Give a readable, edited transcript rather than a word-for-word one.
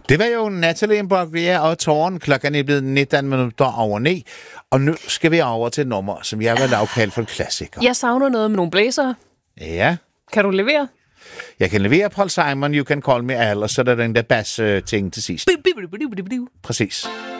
Det var jo Natalie Imbruglia og Tårn. Klokken er blevet 9:19. Og nu skal vi over til et nummer, som jeg vil afkalde for en klassiker. Jeg savner noget med nogle blæsere. Ja. Kan du levere? Jeg kan levere Paul Simon, You Can Call Me Al, og så er der den der bass-ting til sidst. Præcis.